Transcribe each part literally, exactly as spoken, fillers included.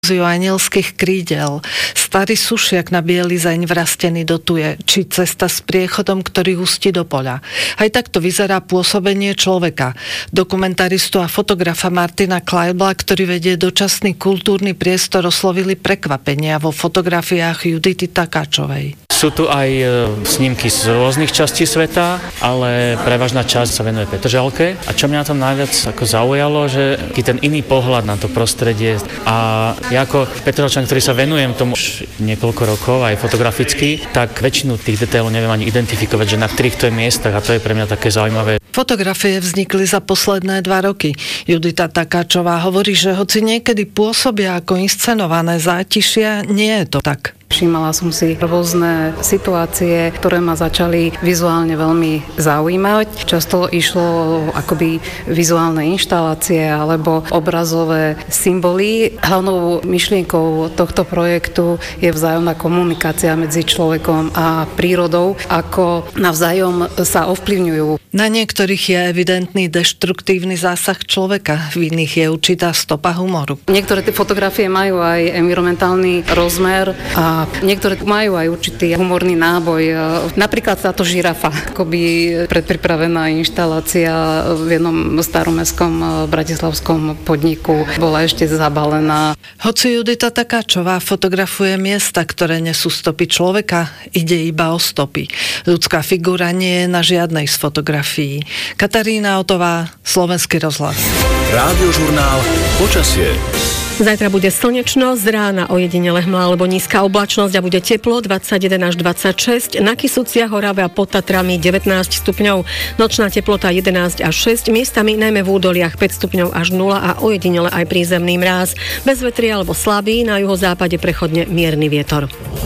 anielských krídel, starý sušiak na bielizeň vrastený do tuje, či cesta s priechodom, ktorý ústi do poľa. Aj takto vyzerá pôsobenie človeka. Dokumentaristu a fotografa Martina Kleibla, ktorý vedie dočasný kultúrny priestor, oslovili prekvapenia vo fotografiách Judity Takáčovej. Sú tu aj snímky z rôznych častí sveta, ale prevažná časť sa venuje Petržalke. A čo mňa tam najviac ako zaujalo, že je ten iný pohľad na to prostredie. A ja ako Petržalčan, ktorý sa venujem tomu už niekoľko rokov, aj fotograficky, tak väčšinu tých detailov neviem ani identifikovať, že na ktorých to je miestach, a to je pre mňa také zaujímavé. Fotografie vznikli za posledné dva roky. Judita Takáčová hovorí, že hoci niekedy pôsobia ako inscenované zátišia, nie je to tak. Všímala som si rôzne situácie, ktoré ma začali vizuálne veľmi zaujímať. Často išlo akoby vizuálne inštalácie alebo obrazové symboly. Hlavnou myšlienkou tohto projektu je vzájomná komunikácia medzi človekom a prírodou, ako navzájom sa ovplyvňujú. Na niektorých je evidentný deštruktívny zásah človeka, v iných je určitá stopa humoru. Niektoré tie fotografie majú aj environmentálny rozmer a niektoré majú aj určitý humorný náboj. Napríklad táto žirafa, akoby predpripravená inštalácia v jednom staromestskom bratislavskom podniku bola ešte zabalená. Hoci Judita Takáčová fotografuje miesta, ktoré nesú stopy človeka, ide iba o stopy. Ľudská figura nie je na žiadnej z fotografií. Katarína Otová, Slovenský rozhlas. Rádiožurnál Počasie. Zajtra bude slnečno, z rána ojedinele hmla alebo nízka oblačnosť a bude teplo dvadsaťjeden až dvadsaťšesť, na Kysuciach, Orave a pod Tatrami devätnásť stupňov, nočná teplota jedenásť až šesť, miestami najmä v údoliach päť stupňov až nula a ojedinele aj prízemný mráz. Bez vetria alebo slabý, na juhozápade prechodne mierny vietor.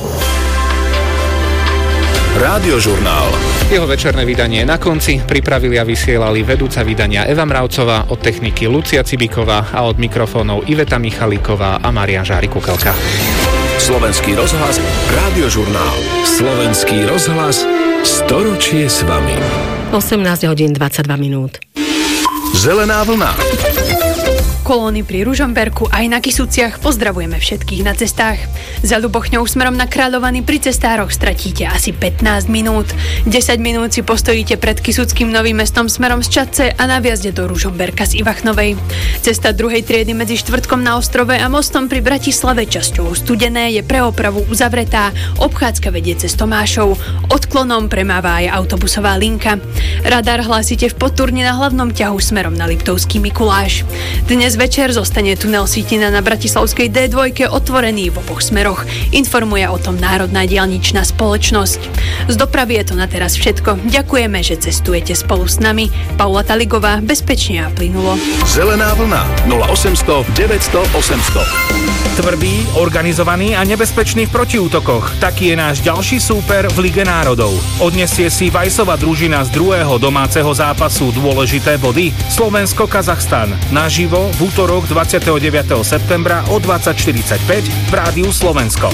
Rádiožurnál. Jeho večerné vydanie je na konci. Pripravili a vysielali vedúca vydania Eva Mravcová, od techniky Lucia Cibiková a od mikrofónov Iveta Michalíková a Marián Žári-Kukelka. Slovenský rozhlas, Rádiožurnál. Slovenský rozhlas, storočie s vami. osemnásť hodín dvadsaťdva minút. Zelená vlna. Kolóny pri Ružomberku aj na Kysuciach pozdravujeme všetkých na cestách. Za Ľubochňou smerom na Kráľovany pri cestároch stratíte asi pätnásť minút. desať minút si postojíte pred Kysuckým Novým Mestom smerom z Čadce a na vjazde do Ružomberka z Ivachnovej. Cesta druhej triedy medzi Štvrtkom na Ostrove a mostom pri Bratislave časťou Studené je pre opravu uzavretá. Obchádzka vedie cez Tomášov. Odklonom premáva aj autobusová linka. Radar hlásite v Podturne na hlavnom ťahu smerom na Liptovský Mikuláš. Dnes večer zostane tunel Sýtina na Bratislavskej dé dva otvorený v oboch smeroch. Informuje o tom Národná diaľničná spoločnosť. Z dopravy je to na teraz všetko. Ďakujeme, že cestujete spolu s nami. Paula Taligová, bezpečne a plynulo. Zelená vlna nula osemsto deväťsto osemsto. Tvrdý, organizovaný a nebezpečný v protiútokoch. Taký je náš ďalší súper v Lige národov. Odnesie si Vajsova družina z druhého domáceho zápasu dôležité body. Slovensko-Kazachstan. Naživo v útorok dvadsiateho deviateho septembra o dvadsať štyridsaťpäť v Rádiu Slovensko.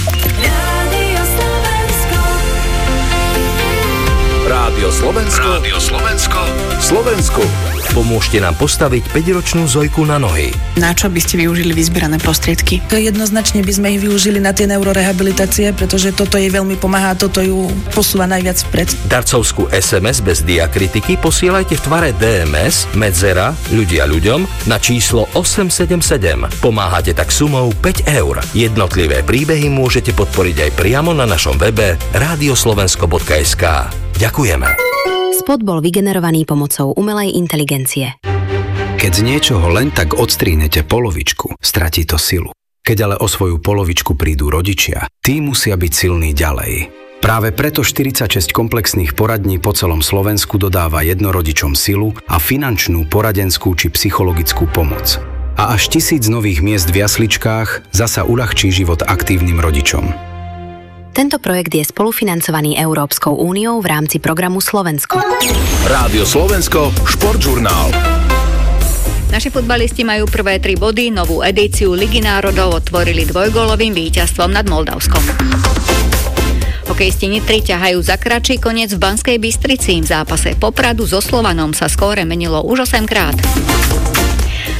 Rádio Slovensko. Rádio Slovensko. Slovensku. Pomôžte nám postaviť päťročnú Zojku na nohy. Na čo by ste využili vyzbierané prostriedky? Jednoznačne by sme ich využili na tie neurorehabilitácie, pretože toto jej veľmi pomáha, toto ju posúva najviac vpred. Darcovskú es em es bez diakritiky posielajte v tvare dé em es, medzera, ľudia ľuďom na číslo osem sedem sedem. Pomáhate tak sumou päť eur. Jednotlivé príbehy môžete podporiť aj priamo na našom webe radioslovensko bodka es ká. Ďakujeme. Spot bol vygenerovaný pomocou umelej inteligencie. Keď z niečoho len tak odstrihnete polovičku, stratí to silu. Keď ale o svoju polovičku prídu rodičia, tí musia byť silní ďalej. Práve preto štyridsaťšesť komplexných poradní po celom Slovensku dodáva jednorodičom silu a finančnú, poradenskú či psychologickú pomoc. A až tisíc nových miest v jasličkách zasa uľahčí život aktívnym rodičom. Tento projekt je spolufinancovaný Európskou úniou v rámci programu Slovensko. Rádio Slovensko, športžurnál. Naši futbalisti majú prvé tri body, novú edíciu Ligy národov otvorili dvojgólovým víťazstvom nad Moldavskom. Hokejisti Nitry ťahajú za kratší koniec v Banskej Bystrici. V zápase Popradu so Slovanom sa skóre menilo už osemkrát.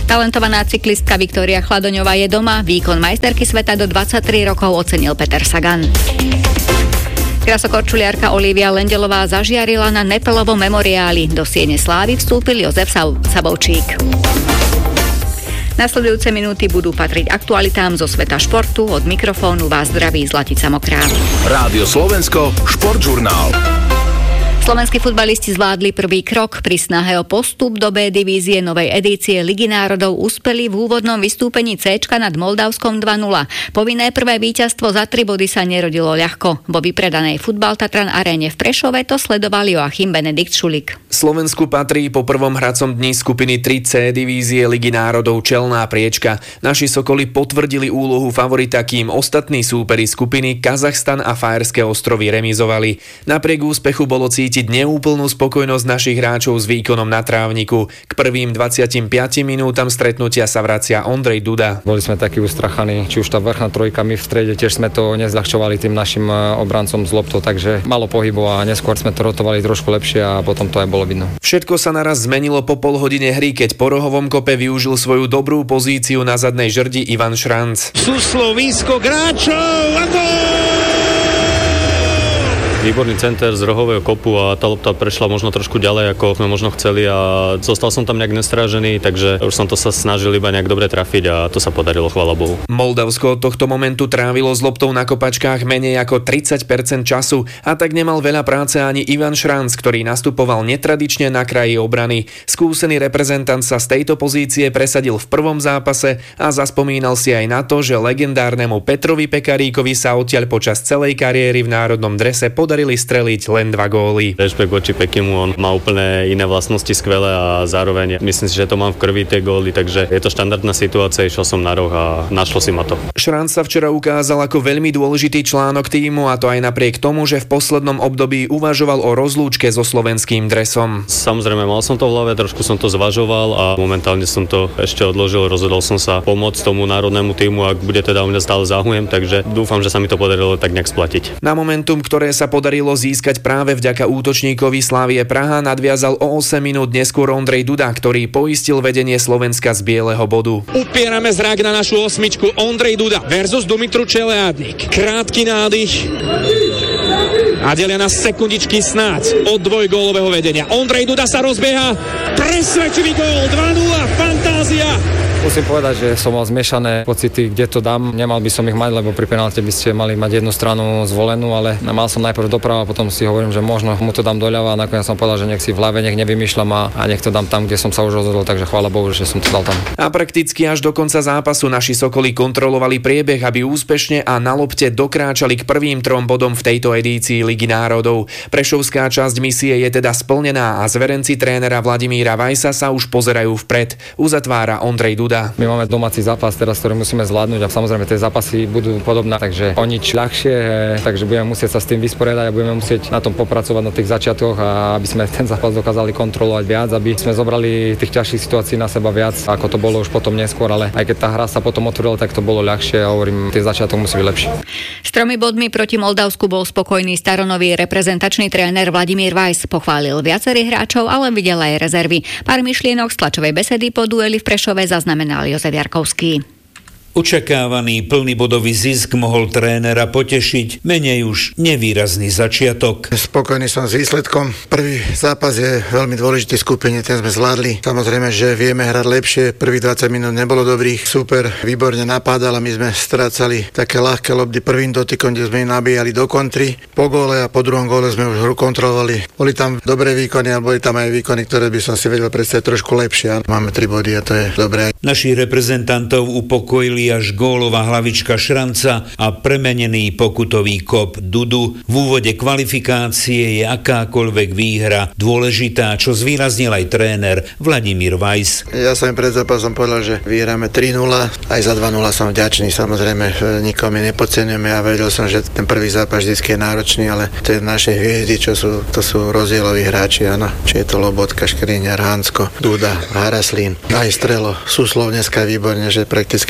Talentovaná cyklistka Viktória Chladoňová je doma. Výkon majsterky sveta do dvadsaťtri rokov ocenil Peter Sagan. Krasokorčuliarka Olivia Lendelová zažiarila na Nepelovom memoriáli. Do siene slávy vstúpil Jozef Sabovčík. Nasledujúce minúty budú patriť aktualitám zo sveta športu. Od mikrofónu vás zdraví Zlatica Mokrá. Rádio Slovensko, športžurnál. Slovenskí futbalisti zvládli prvý krok. Pri snahe o postup do B divízie novej edície Ligy národov uspeli v úvodnom vystúpení Cčka nad Moldavskom dva nula. Povinné prvé víťazstvo za tri body sa nerodilo ľahko. Vo vypredanej Futbal Tatran aréne v Prešove to sledoval Joachim Benedikt Šulik. Slovensku patrí po prvom hracom dni skupiny tri C divízie Ligy národov čelná priečka. Naši Sokoli potvrdili úlohu favorita, kým ostatní súperi skupiny Kazachstan a Fajerské ostrovy remizovali. Napriek úspechu bolo cítiť neúplnú spokojnosť našich hráčov s výkonom na trávniku. K prvým dvadsiatim piatim minútam stretnutia sa vracia Ondrej Duda. Boli sme takí ustrachaní, či už tá vrchná trojka, my v strede tiež sme to nezľahčovali tým našim obrancom z loptou, takže malo pohybu a neskôr sme to rotovali trošku lepšie a potom to aj bolo vidno. Všetko sa naraz zmenilo po pol hodine hry, keď po rohovom kope využil svoju dobrú pozíciu na zadnej žrdi Ivan Šranc. Sú Slovísko hráčov a gól! Výborný center z rohového kopu a tá lopta prešla možno trošku ďalej, ako sme možno chceli a zostal som tam nejak nestrážený, takže už som to sa snažil iba nejak dobre trafiť a to sa podarilo, chvála Bohu. Moldavsko od tohto momentu trávilo s loptou na kopačkách menej ako tridsať percent času a tak nemal veľa práce ani Ivan Šranc, ktorý nastupoval netradične na kraji obrany. Skúsený reprezentant sa z tejto pozície presadil v prvom zápase a zaspomínal si aj na to, že legendárnemu Petrovi Pekaríkovi sa odtiaľ počas celej kariéry v národnom drese podarilo darili streliť len dva góly. Rešpekt voči Pekimu, on má úplne iné vlastnosti skvelé a zároveň myslím si, že to mám v krvi tie góly, takže je to štandardná situácia, išiel som na roh a našlo si ma to. Šranc sa včera ukázal ako veľmi dôležitý článok tímu a to aj napriek tomu, že v poslednom období uvažoval o rozlúčke so slovenským dresom. Samozrejme, mal som to v hlave, trošku som to zvažoval a momentálne som to ešte odložil, rozhodol som sa pomôcť tomu národnému tímu, ak bude teda u mňa stále záujem, takže dúfam, že sa mi to podarilo tak nejak splatiť. Na momentum, ktoré sa podarilo získať práve vďaka útočníkovi Slavie Praha, nadviazal o osem minút neskôr Ondrej Duda, ktorý poistil vedenie Slovenska z bieleho bodu. Upierame zrak na našu osmičku. Ondrej Duda versus Dumitru Čeleádnik. Krátky nádych a delia na sekundičky snáď od dvojgólového vedenia. Ondrej Duda sa rozbieha. Presvedčivý gól. dva nula. Fantázia. Musím povedať, že som mal zmiešané pocity, kde to dám. Nemal by som ich mať, lebo pri penálte by ste mali mať jednu stranu zvolenú, ale mal som najprv doprava, potom si hovorím, že možno mu to dám doľava a nakoniec som povedal, že nech si v hlave, nech nevymýšľam a, a nech to dám tam, kde som sa už rozhodol, takže chvála Bohu, že som to dal tam. A prakticky až do konca zápasu naši Sokoli kontrolovali priebeh, aby úspešne a na lopte dokráčali k prvým trom bodom v tejto edícii Ligy národov. Prešovská časť misie je teda splnená a zverenci trénera Vladimíra Vajsa sa už pozerajú vpred. Uzatvára Ondrej Duda. My máme domáci zápas teraz, ktorý musíme zvládnuť a samozrejme tie zápasy budú podobné, takže o nič ľahšie, takže budeme musieť sa s tým vysporiadať a budeme musieť na tom popracovať na tých začiatkoch a aby sme ten zápas dokázali kontrolovať viac, aby sme zobrali tých ťažších situácií na seba viac, ako to bolo už potom neskôr, ale aj keď tá hra sa potom otvorila, tak to bolo ľahšie a hovorím, tie začiatok musí byť lepšie. S tromi bodmi proti Moldavsku bol spokojný staronový reprezentačný tréner Vladimír Vajs, pochválil viacerých hráčov, ale videl aj rezervy. Pár myšlienok z tlačovej besedy po dueli v Prešove zaznamenal Jozef Jarkovský. Očakávaný plný bodový zisk mohol trénera potešiť, menej už nevýrazný začiatok. Spokojný som s výsledkom. Prvý zápas je veľmi dôležitý skupine, ten sme zvládli. Samozrejme, že vieme hrať lepšie, prvých dvadsať minút nebolo dobrých. Super, výborne napádal a my sme strácali také ľahké lopty prvým dotykom, kde sme ich nabíjali do kontry. Po góle a po druhom góle sme už hru kontrolovali. Boli tam dobré výkony, ale boli tam aj výkony, ktoré by som si vedel predstaviť trošku lepšie. Máme tri body a to je dobré. Našich reprezentantov upokojili až gólová hlavička Šranca a premenený pokutový kop Dudu. V úvode kvalifikácie je akákoľvek výhra dôležitá, čo zvýraznil aj tréner Vladimír Vajs. Ja som im pred zápasom povedal, že vyhráme tri nula, aj za dva nula som vďačný, samozrejme nikomu nepodceňujeme, ja vedel som, že ten prvý zápas vždy je náročný, ale to je naše hviezdy, čo sú, to sú rozdieloví hráči, áno. Či je to Lobotka, Škriňar, Hansko, Duda, Haraslín, aj Strelo. Súslov dneska výborne, že prakticky nehral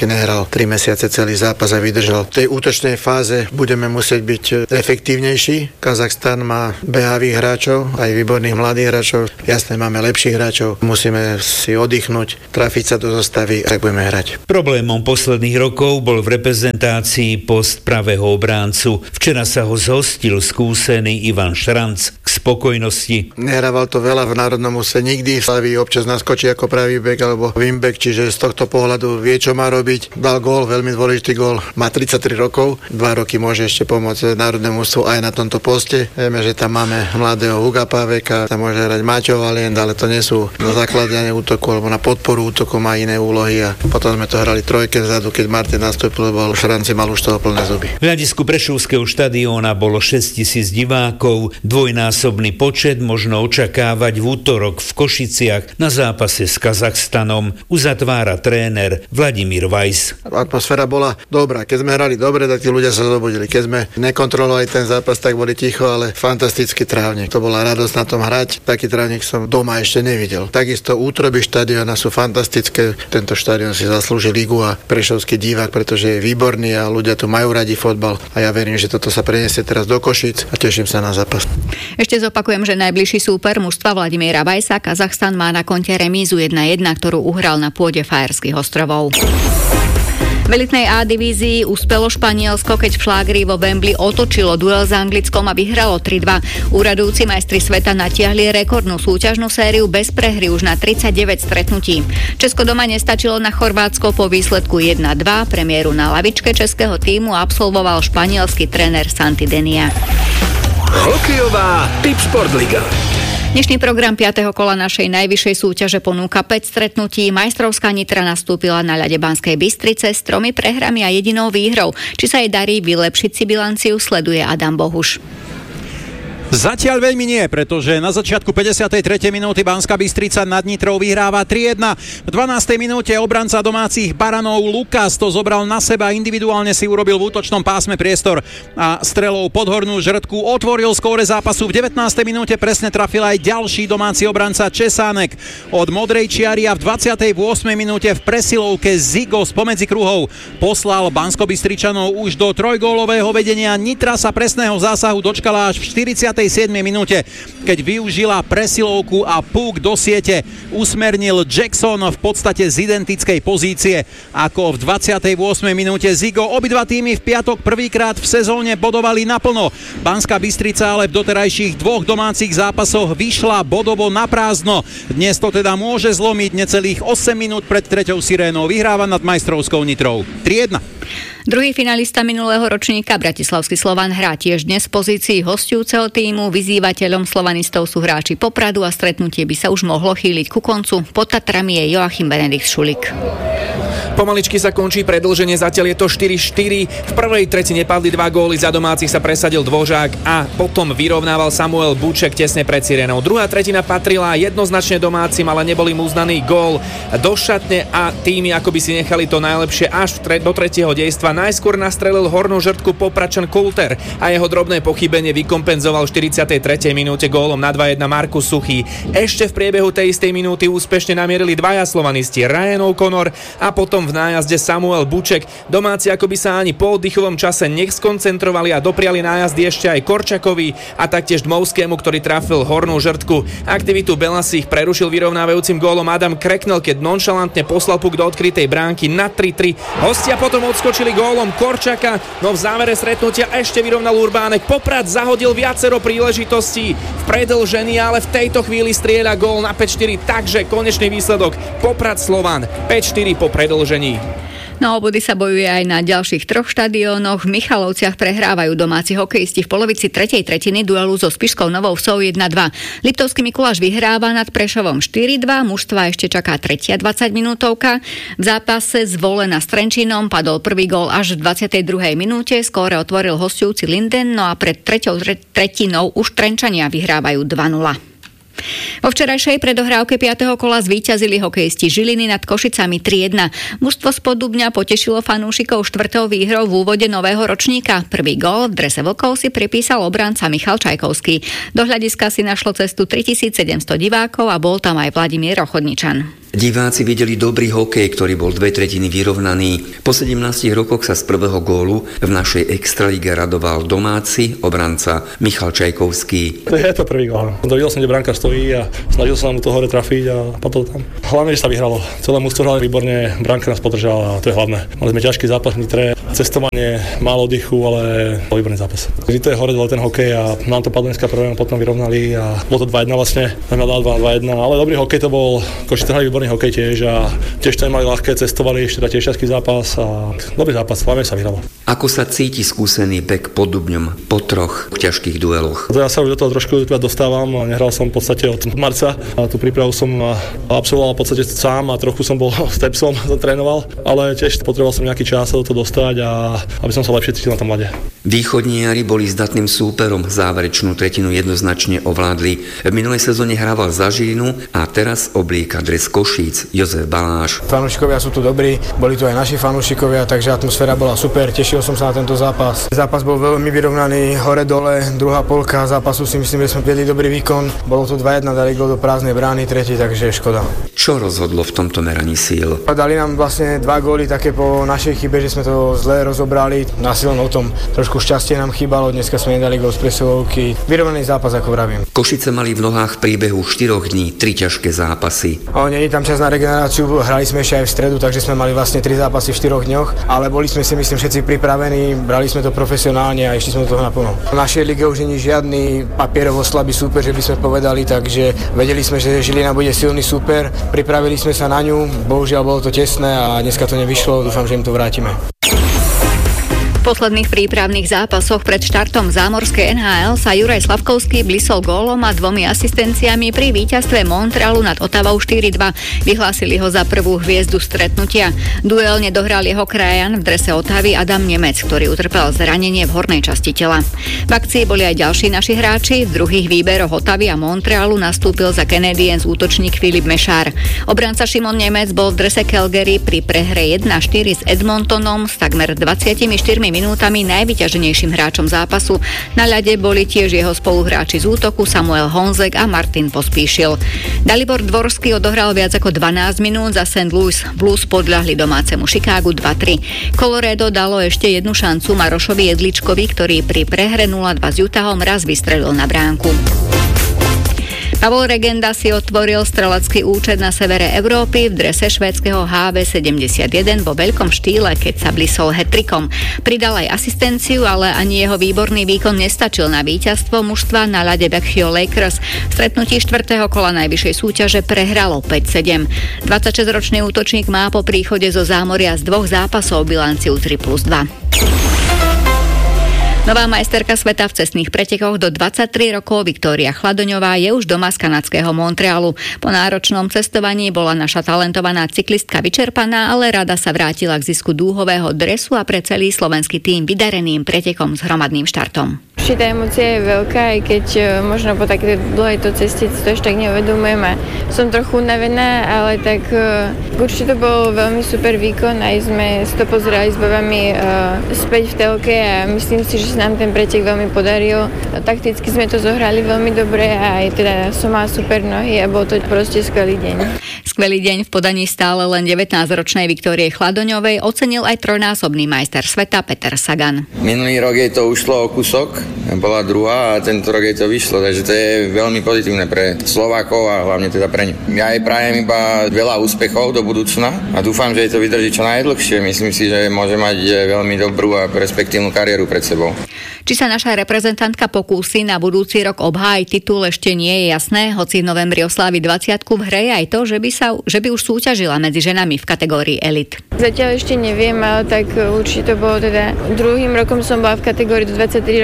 hral tri mesiace celý zápas a vydržal. V tej útočnej fáze budeme musieť byť efektívnejší. Kazachstan má behavých hráčov, aj výborných mladých hráčov. Jasné, máme lepších hráčov. Musíme si oddychnúť, trafiť sa do zostavy, ak budeme hrať. Problémom posledných rokov bol v reprezentácii post pravého obráncu. Včera sa ho zhostil skúsený Ivan Šranc k spokojnosti. Nehrával to veľa v národnom ústve nikdy. Slaví občas naskočí ako pravý bek alebo wingback, čiže z tohto pohľadu vie, čo má robiť. Dal gól, veľmi dôležitý gól. Má tridsaťtri rokov. Dva roky môže ešte pomôcť národnému ústvu aj na tomto poste. Vieme, že tam máme mladého Huga Páveka, tam môže hrať Maťo Valient, ale to nie sú na zakladanie útoku alebo na podporu útoku, má iné úlohy a potom sme to hrali trojke vzadu, keď Martin nastúpil, bol Šranci mal už toho plné zuby. V hľadisku Prešovského štadióna bolo šesťtisíc divákov, dvojnásobný počet možno očakávať v útorok v Košiciach na zápase s Kazachstanom. Uzatvára tréner Vladimír Weiss. Atmosféra bola dobrá. Keď sme hrali dobre, tak tí ľudia sa zobudili. Keď sme nekontrolovali ten zápas, tak boli ticho, ale fantastický trávnik. To bola radosť na tom hrať. Taký trávnik som doma ešte nevidel. Takisto útroby štadióna sú fantastické. Tento štadión si zaslúži ligu a prešovský divák, pretože je výborný a ľudia tu majú radi fotbal. A ja verím, že toto sa preniesie teraz do Košíc a teším sa na zápas. Ešte zopakujem, že najbližší súper mužstva Vladimíra Weissa Kazachstan má na konte remízu jedna jedna, ktorú uhral na pôde Fajerských ostrovov. V elitnej A divízii uspelo Španielsko, keď v šlágri vo Wembley otočilo duel s Anglickom a vyhralo tri dva. Úradujúci majstri sveta natiahli rekordnú súťažnú sériu bez prehry už na tridsaťdeväť stretnutí. Česko doma nestačilo na Chorvátsko po výsledku jedna dva. Premiéru na lavičke českého tímu absolvoval španielský tréner Santi Denia. Hokejová Tipsport Liga. Dnešný program piateho kola našej najvyššej súťaže ponúka päť stretnutí. Majstrovská Nitra nastúpila na ľade Banskej Bystrice s tromi prehrami a jedinou výhrou. Či sa jej darí vylepšiť si bilanciu, sleduje Adam Bohuš. Zatiaľ veľmi nie, pretože na začiatku päťdesiatej tretej minúty Banská Bystrica nad Nitrou vyhráva tri jedna. V dvanástej minúte obranca domácich Baranov Lukas to zobral na seba, individuálne si urobil v útočnom pásme priestor a strelou pod hornú žrtku otvoril skóre zápasu. V devätnástej minúte presne trafil aj ďalší domáci obranca Česánek. Od modrej čiary a v dvadsiatej ôsmej minúte v presilovke Zigo spomedzi kruhov poslal Banskobystričanov už do trojgólového vedenia. Nitra sa presného zásahu dočkala až v štyridsiatej siedmej minúte, keď využila presilovku a púk do siete. Usmernil Jackson v podstate z identickej pozície ako v dvadsiatej ôsmej minúte Zigo. Obidva týmy v piatok prvýkrát v sezóne bodovali naplno. Banská Bystrica ale v doterajších dvoch domácich zápasoch vyšla bodovo na prázdno. Dnes to teda môže zlomiť. Necelých osem minút pred treťou sirénou vyhráva nad majstrovskou Nitrou tri jedna. Druhý finalista minulého ročníka, bratislavský Slovan, hrá tiež dnes v pozícii hostujúceho tímu. Vyzývateľom slovanistov sú hráči Popradu a stretnutie by sa už mohlo chýliť ku koncu. Pod Tatrami je Joachim Benedikt Šulik. Pomaličky sa končí predĺženie, zatiaľ je to štyri štyri. V prvej treti nepadli dva góly, za domácich sa presadil Dvožák a potom vyrovnával Samuel Buček tesne pred sirénou. Druhá tretina patrila jednoznačne domácim, ale nebol im uznaný gól do šatne a týmy akoby si nechali to najlepšie až tre- do tretieho dejstva. Najskôr nastrelil hornú žrtku Popračan Kulter a jeho drobné pochybenie vykompenzoval v štyridsiatej tretej minúte gólom na dva jedna Markus Suchý. Ešte v priebehu tej istej minúty úspešne namierili dvaja slovanisti, Ryan O'Connor a potom v nájazde Samuel Buček. Domáci akoby sa ani po oddychovom čase nech skoncentrovali a dopriali nájazdy ešte aj Korčakovi a taktiež Dmovskému, ktorý trafil hornú žrtku. Aktivitu Belasích prerušil vyrovnávajúcim gólom Adam Kreknel, keď nonšalantne poslal puk do odkrytej bránky na tri tri. Hostia potom odskočili gólom Korčaka, no v závere stretnutia ešte vyrovnal Urbánek. Poprad zahodil viacero príležitostí v predĺžení, ale v tejto chvíli strieľa gól na päť štyri, takže konečný výsledok Poprad Slovan päť štyri po predĺžení. No obody sa bojuje aj na ďalších troch štadiónoch. V Michalovciach prehrávajú domáci hokejisti v polovici tretej tretiny duelu so Spišskou Novou Vsou jedna dva. Liptovský Mikuláš vyhráva nad Prešovom štyri dva, mužstva ešte čaká tretia dvadsaťminútovka. V zápase Zvolena s Trenčínom padol prvý gól až v dvadsiatej druhej minúte, skóre otvoril hosťujúci Linden, no a pred treťou tretinou už Trenčania vyhrávajú dva nula. Vo včerajšej predohrávke piateho kola zvíťazili hokejisti Žiliny nad Košicami tri jedna. Mužstvo z Podubňa potešilo fanúšikov štvrtou výhrou v úvode nového ročníka. Prvý gól v drese vlkov si pripísal obranca Michal Čajkovský. Do hľadiska si našlo cestu tritisícsedemsto divákov a bol tam aj Vladimír Ochodničan. Diváci videli dobrý hokej, ktorý bol dve tretiny vyrovnaný. Po sedemnástich rokoch sa z prvého gólu v našej extralíge radoval domáci obranca Michal Čajkovský. Je to prvý gól. Dovidel som, kde brankář stojí a snažil sa nám to hore trafiť a padol tam. Hlavne, že sa vyhralo. Celé mužstvo hralo výborne, brankár nás podržal a to je hlavné. Mali sme ťažký zápas v Nitre, cestovanie, málo oddychu, ale bol výborný zápas. Vždy to je hore dole ten hokej a nám to padlo dneska prvé, potom vyrovnali a bolo to dva jedna vlastne. Nám dal dva jedna, ale dobrý hokej to bol. Košice hrali výborný hokej tiež a tiež to mali ľahké, cestovali, ešte tiež ťažký zápas a dobrý zápas, hlavne sa vyhralo. Ako sa cíti skúsený bek pod Dubňom po troch ťažkých dueloch? Ja sa už do toho trošku dostávam, nehral som v podstate od marca a tú prípravu som absolvoval v podstate sám a trochu som bol stepsom, som trénoval, ale tiež potreboval som nejaký čas sa do toho dostať a aby som sa lepšie cítil na tom ľade. Východniari boli zdatným súperom, záverečnú tretinu jednoznačne ovládli. V minulej sezóne hrával za Žilinu a teraz oblíka dres Košíc Jozef Baláš. Fanúšikovia sú tu dobrí, boli tu aj naši fanúšikovia, takže atmosféra bola super, tešil som sa na tento zápas. Zápas bol veľmi vyrovnaný, hore-dole, druhá polka zápasu si myslím, že sme viedli dobrý výkon. Bolo tu dva jedna, dali gól do prázdnej brány, tretí, takže škoda. Čo rozhodlo v tomto meraní síl? Dali nám vlastne dva góly také po našej chybe, že sme to zle rozobrali. Násilno o tom trošku šťastie nám chýbalo, dneska sme nedali gól z presilovky. Vyrovnaný zápas, ako vravím. Košice mali v nohách príbehu štyroch dní tri ťažké zápasy. O, nie je tam čas na regeneráciu, hrali sme ešte aj v stredu, takže sme mali vlastne tri zápasy v štyroch dňoch, ale boli sme si myslím všetci pripravení, brali sme to profesionálne a išli sme do toho naplno. V našej lige už nie je žiadny papierovo slabý súper, že by sme povedali, takže vedeli sme, že Žilina bude silný súper, pripravili sme sa na ňu, bohužiaľ bolo to tesné a dneska to nevyšlo, dúfam, že im to vrátime. V posledných prípravných zápasoch pred štartom zámorskej en há el sa Juraj Slavkovský blisol gólom a dvomi asistenciami pri víťazstve Montrealu nad Ottawou štyri dva. Vyhlásili ho za prvú hviezdu stretnutia. Duel nedohral jeho krajan v drese Ottawy Adam Nemec, ktorý utrpel zranenie v hornej časti tela. V akcii boli aj ďalší naši hráči. V druhých výberoch Ottawy a Montrealu nastúpil za Canadiens útočník Filip Mešár. Obranca Šimon Nemec bol v drese Calgary pri prehre jedna štyri s Edmontonom s takmer dvadsaťštyri minútami najvyťaženejším hráčom zápasu. Na ľade boli tiež jeho spoluhráči z útoku Samuel Honzek a Martin Pospíšil. Dalibor Dvorský odohral viac ako dvanásť minút za Saint Louis. Blues podľahli domácemu Chicagu dva tri. Colorado dalo ešte jednu šancu Marošovi Jedličkovi, ktorý pri prehre nula dva s Utahom raz vystrelil na bránku. Pavol Regenda si otvoril strelecký účet na severe Európy v drese švédskeho há vé sedemdesiatjeden vo veľkom štýle, keď sa blisol hat-trickom. Pridal aj asistenciu, ale ani jeho výborný výkon nestačil na víťazstvo mužstva na ľade Becchio Lakers. V stretnutí štvrtého kola najvyššej súťaže prehralo päť sedem. dvadsaťšesťročný útočník má po príchode zo zámoria z dvoch zápasov bilanciu tri plus dva. Nová majsterka sveta v cestných pretekoch do dvadsaťtri rokov Viktória Chladoňová je už doma z kanadského Montrealu. Po náročnom cestovaní bola naša talentovaná cyklistka vyčerpaná, ale rada sa vrátila k zisku dúhového dresu a pre celý slovenský tím vydareným pretekom s hromadným štartom. Určitá emócia je veľká, aj keď možno po takej dlhej to ceste to ešte tak neuvedomujem a som trochu unavená, ale tak určite to bol veľmi super výkon, aj sme si to pozerali s babami uh, späť v telke a myslím si, že sa nám ten pretek veľmi podaril. Takticky sme to zohrali veľmi dobre a aj teda som mala super nohy a bol to proste skvelý deň. Skvelý deň v podaní stále len devätnásťročnej Viktórie Chladoňovej ocenil aj trojnásobný majster sveta Peter Sagan. Minulý rok jej to ušlo o kusok, bola druhá a tento rok jej to vyšlo, takže to je veľmi pozitívne pre Slovákov a hlavne teda pre ňu. Ja jej prajem iba veľa úspechov do budúcna a dúfam, že jej to vydrží čo najdlhšie. Myslím si, že môže mať veľmi dobrú a perspektívnu kariéru pred sebou. Či sa naša reprezentantka pokúsi na budúci rok obhájiť titul, ešte nie je jasné, hoci v novembri oslávi dvadsiatku v hre je aj to, že by, sa, že by už súťažila medzi ženami v kategórii elit. Zatiaľ ešte neviem, ale tak určite to bolo teda druhým rokom som bola v kategórii do dvadsaťtri rokov, čiže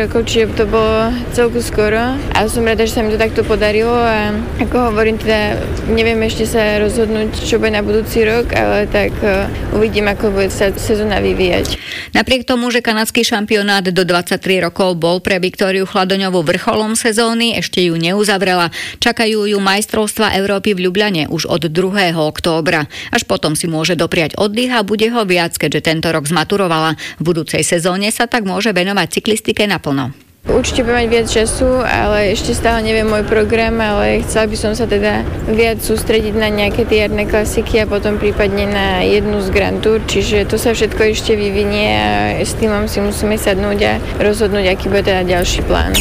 rok to bolo celku skoro a som rada, že sa mi to takto podarilo a ako hovorím, teda neviem ešte sa rozhodnúť, čo bude na budúci rok, ale tak uvidím, ako bude sa sezóna vyvíjať. Napriek tomu, že kanadský šampionát do dvadsaťtri rokov bol pre Viktóriu Chladoňovú vrcholom sezóny, ešte ju neuzavrela. Čakajú ju majstrovstvá Európy v Ljubljane už od druhého októbra. Až potom si môže dopriať oddych a bude ho viac, keďže tento rok zmaturovala. V budúcej sezóne sa tak môže venovať cyklistike naplno. Určite budem mať viac času, ale ešte stále neviem môj program, ale chcela by som sa teda viac sústrediť na nejaké tie jarné klasiky a potom prípadne na jednu z Grand Tour, čiže to sa všetko ešte vyvinie a s týmom si musíme sadnúť a rozhodnúť, aký bude teda ďalší plán.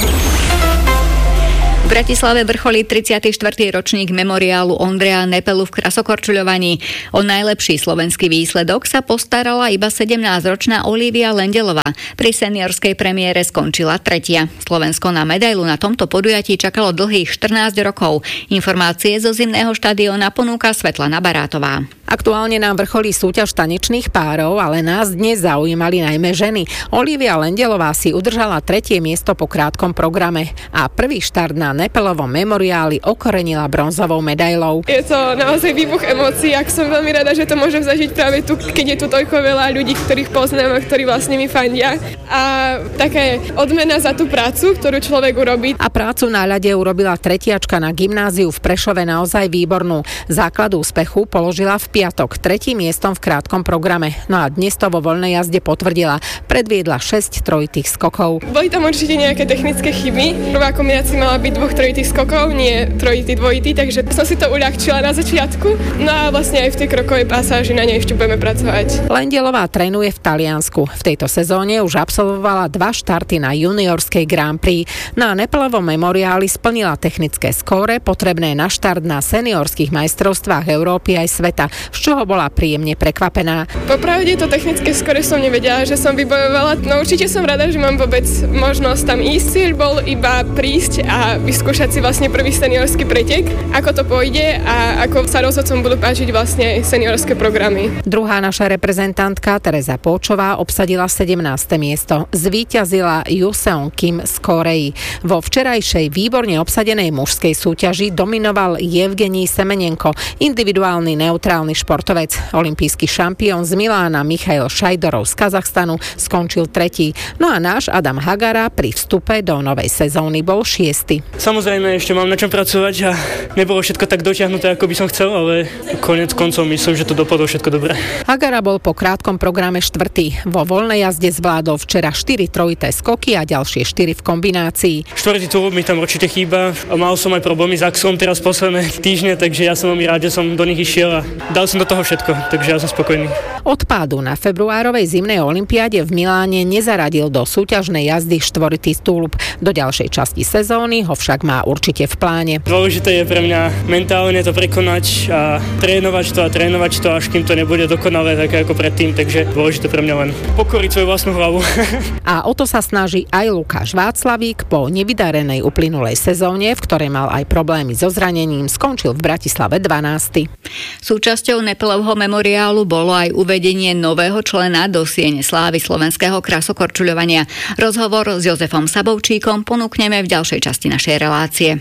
V Bratislave vrcholí tridsiaty štvrtý ročník memoriálu Ondreja Nepelu v krasokorčuľovaní. O najlepší slovenský výsledok sa postarala iba sedemnásťročná Olivia Lendelová. Pri seniorskej premiére skončila tretia. Slovensko na medailu na tomto podujatí čakalo dlhých štrnásť rokov. Informácie zo zimného štadióna ponúka Svetlana Barátová. Aktuálne nám vrcholí súťaž tanečných párov, ale nás dnes zaujímali najmä ženy. Olivia Lendelová si udržala tretie miesto po krátkom programe a prvý štart na Nepelovom memoriáli okorenila bronzovou medailou. Je to naozaj výbuch emócií, ak som veľmi rada, že to môžem zažiť práve tu, keď je tu toľko veľa ľudí, ktorých poznám a ktorí vlastne mi fandia. A taká odmena za tú prácu, ktorú človek urobí. A prácu na ľade urobila tretiačka na gymnáziu v Prešove naozaj výbornú. Základ úspechu položila v piatok tretím miestom v krátkom programe. No a dnes to vo voľnej jazde potvrdila. Predviedla šesť trojitých skokov. Boli tam určite nejaké technické chyby. Prvá kombinácia mala byť dvoch trojitých skokov, nie trojitý, dvojitý, takže som si to uľahčila na začiatku. No a vlastne aj v tej krokovej pasáži na nej ešte budeme pracovať. Lendelová trénuje v Taliansku. V tejto sezóne už absolvovala dva štarty na juniorskej Grand Prix. Na Nepelovom memoriáli splnila technické skóre potrebné na štart na seniorských majstrovstvách Európy aj sveta, z čoho bola príjemne prekvapená. Popravde to technické skóre som nevedela, že som vybojovala. No určite som rada, že mám vôbec možnosť tam ísť. Cieľ bol iba prísť a vyskúšať si vlastne prvý seniorský pretek, ako to pôjde a ako sa rozhodcom budú páčiť vlastne seniorské programy. Druhá naša reprezentantka Tereza Póčová obsadila sedemnáste miesto. Zvíťazila Juseon Kim z Kórey. Vo včerajšej výborne obsadenej mužskej súťaži dominoval Jevgenij Semenenko, individuálny neutrálny športovec. Olympijský šampión z Milána Michail Šajdorov z Kazachstanu skončil tretí. No a náš Adam Hagara pri vstupe do novej sezóny bol šiesty. Samozrejme, ešte mám na čom pracovať a nebolo všetko tak dotiahnuté, ako by som chcel, ale koniec koncov myslím, že to dopadlo všetko dobre. Hagara bol po krátkom programe štvrtý. Vo voľnej jazde zvládol včera štyri trojité skoky a ďalšie štyri v kombinácii. Štvrtý túr mi tam určite chýba. Mal som aj problémy s axom teraz posledné týždne, takže ja som veľmi rád, že som do nich išiel a dal som do toho všetko, takže ja som spokojný. Od pádu na februárovej zimnej olympiáde v Miláne nezaradil do súťažnej jazdy štvoritý stĺp. Do ďalšej časti sezóny ho však má určite v pláne. Dôležité je pre mňa mentálne to prekonať a trénovať to a trénovať to, až kým to nebude dokonalé také ako predtým, takže dôležité pre mňa len pokoriť svoju vlastnú hlavu. A o to sa snaží aj Lukáš Václavík. Po nevydarenej uplynulej sezóne, v ktorej mal aj problémy so zranením, skončil v Bratislave dvanásty. Súčasťou Nepelovho memoriálu bolo aj uvedenie nového člena do siene slávy slovenského krasokorčuľovania. Rozhovor s Jozefom Sabovčíkom ponúkneme v ďalšej časti našej relácie.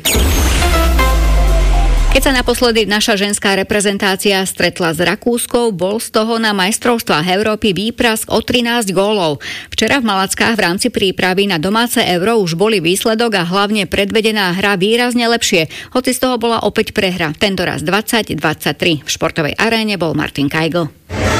Keď sa naposledy naša ženská reprezentácia stretla s Rakúskou, bol z toho na majstrovstvách Európy výprask o trinásť gólov. Včera v Malackách v rámci prípravy na domáce Euro už boli výsledok a hlavne predvedená hra výrazne lepšie, hoci z toho bola opäť prehra, tentoraz dvadsať dvadsaťtri. V športovej aréne bol Martin Kajgl.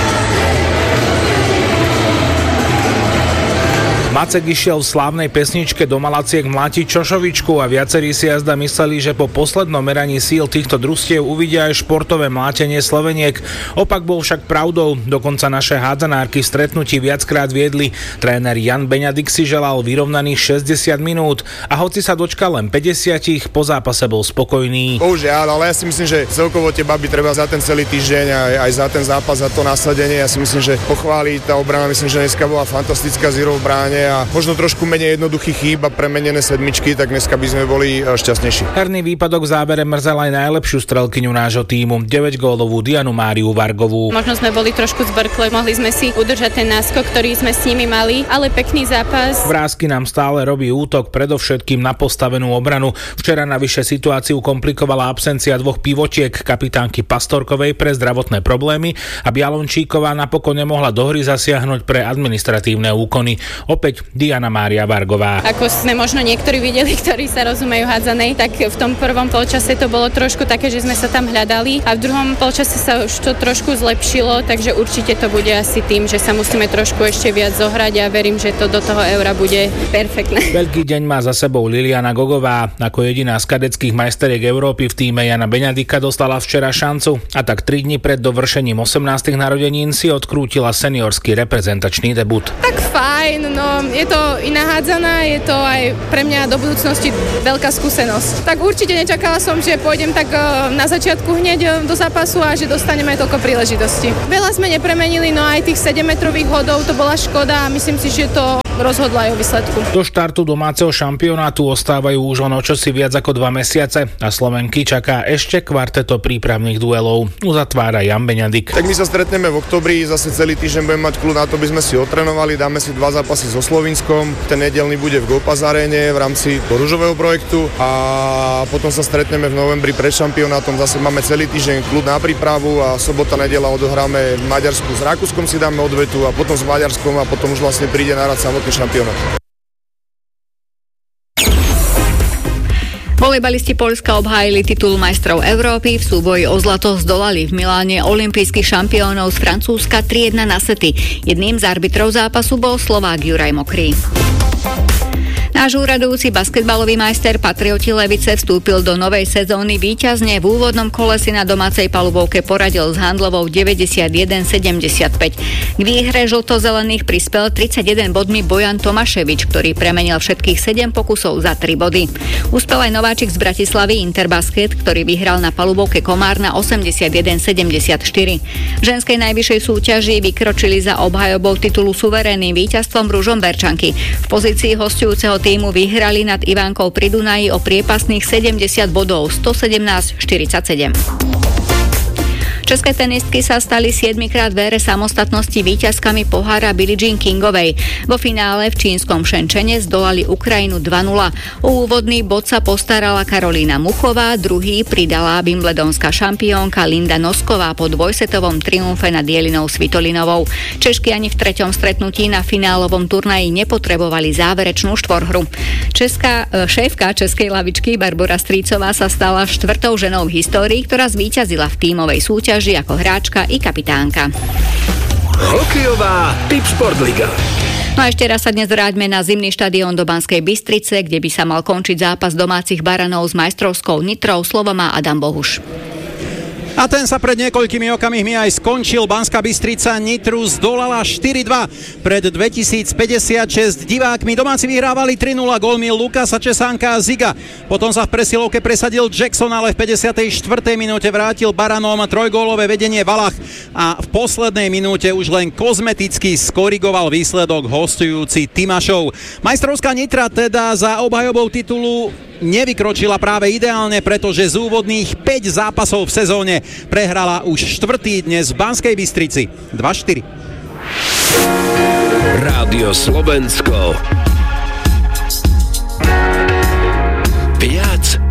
Macek išiel v slávnej pesničke do Malaciek mlátiť Čošovičku a viacerí si jazda mysleli, že po poslednom meraní síl týchto družstiev uvidia aj športové mlátenie Sloveniek. Opak bol však pravdou, dokonca naše hádzanárky v stretnutí viackrát viedli. Tréner Jan Beňadik si želal vyrovnaných šesťdesiat minút a hoci sa dočkal len päťdesiat, po zápase bol spokojný. Bohužiaľ, ale ja si myslím, že celkovo tie baby treba za ten celý týždeň aj, aj za ten zápas, za to nasadenie. Ja si myslím, že pochváliť tá obrana, myslím, že dneska bola fantastická zero v bráne. a možno trošku menej jednoduchých chýb a premenené sedmičky, tak dneska by sme boli šťastnejší. Herný výpadok v závere mrzel aj najlepšiu strelkyňu nášho tímu, deväťgólovú Dianu Máriu Vargovú. Možno sme boli trošku zbrkle, mohli sme si udržať ten náskok, ktorý sme s nimi mali, ale pekný zápas. Vrásky nám stále robí útok, predovšetkým na postavenú obranu. Včera navyše situáciu komplikovala absencia dvoch pivotiek, kapitánky Pastorkovej pre zdravotné problémy a Bialončíková napokon nemohla do hry zasiahnuť pre administratívne úkony. Opäť Diana Mária Vargová. Ako sme možno niektorí videli, ktorí sa rozumejú hádzanej, tak v tom prvom polčase to bolo trošku také, že sme sa tam hľadali a v druhom polčase sa už to trošku zlepšilo, takže určite to bude asi tým, že sa musíme trošku ešte viac zohrať a verím, že to do toho eura bude perfektné. Veľký deň má za sebou Liliana Gogová. Ako jediná z kadeckých majsteriek Európy v tíme Jana Beňadika dostala včera šancu a tak tri dni pred dovršením osemnástych narodenín si odkrútila seniorský reprezentačný debut. Tak fajn, no je to iná hádzaná, je to aj pre mňa do budúcnosti veľká skúsenosť. Tak určite nečakala som, že pôjdem tak na začiatku hneď do zápasu a že dostaneme toľko príležitostí. Veľa sme nepremenili, no aj tých sedemmetrových hodov to bola škoda a myslím si, že to rozhodla aj o výsledku. Do štartu domáceho šampionátu ostávajú už len o čosi viac ako dva mesiace a Slovenky čaká ešte kvarteto prípravných duelov. Uzatvára Jan Beňadik. Tak my sa stretneme v októbri, zase celý týždeň budeme mať kľud na to, by sme si otrénovali, dáme si dva zápasy so Slovinskom. Ten nedeľný bude v Golpas Aréne v rámci ružového projektu a potom sa stretneme v novembri pred šampionátom. Zase máme celý týždeň kľud na prípravu a sobota, nedeľa odohráme v Maďarsku. S Rakúskom si dáme odvetu a potom s Maďarskom a potom už vlastne príde na rad samotný šampionát. Volejbalisti Poľska obhájili titul majstrov Európy, v súboji o zlato zdolali v Miláne olympijských šampiónov z Francúzska tri jedna na sety. Jedným z arbitrov zápasu bol Slovák Juraj Mokrý. Náš úradujúci basketbalový majster Patrioti Levice vstúpil do novej sezóny víťazne. V úvodnom kole si na domácej palubovke poradil s Handlovou deväťdesiatjeden sedemdesiatpäť. K výhre žlto-zelených prispel tridsaťjeden bodmi Bojan Tomáševič, ktorý premenil všetkých sedem pokusov za tri body. Uspel aj nováčik z Bratislavy Interbasket, ktorý vyhral na palubovke Komárna osemdesiatjeden sedemdesiatštyri. V ženskej najvyššej súťaži vykročili za obhajobou titulu suverénnym víťazstvom Ružomberčanky. V pozícii hosťujúceho týmu vyhrali nad Ivánkou pri Dunaji o priepasných sedemdesiat bodov, stosedemnásť štyridsaťsedem. České tenistky sa stali siedmikrát v ére samostatnosti víťazkami pohára Billie Jean Kingovej. Vo finále v čínskom Šenčene zdolali Ukrajinu dva nula. O úvodný bod sa postarala Karolína Muchová, druhý pridala wimbledonská šampiónka Linda Nosková po dvojsetovom triumfe nad Jelinou Svitolinovou. Češky ani v treťom stretnutí na finálovom turnaji nepotrebovali záverečnú štvorhru. Česká e, šéfka českej lavičky Barbora Strícová sa stala štvrtou ženou v histórii, ktorá zvíťazila v tímovej súťaži ako hráčka i kapitánka. Hokejová Tipsport-liga. No a ešte raz sa dnes vráťme na zimný štadión do Banskej Bystrice, kde by sa mal končiť zápas domácich Baranov s majstrovskou Nitrou. Slovo má Adam Bohuš. A ten sa pred niekoľkými okamihmi aj skončil. Banská Bystrica Nitru zdolala štyri dva. Pred dvetisícpäťdesiatšesť divákmi domáci vyhrávali tri nula, gólmi Lukasa Česánka a Ziga. Potom sa v presilovke presadil Jackson, ale v päťdesiatej štvrtej minúte vrátil Baranom trojgólové vedenie Valach. A v poslednej minúte už len kozmeticky skorigoval výsledok hostujúci Timašov. Majstrovská Nitra teda za obhajobou titulu nevykročila práve ideálne, pretože z úvodných päť zápasov v sezóne prehrala už štvrtý dnes v Banskej Bystrici dva štyri. Rádio Slovensko. Viac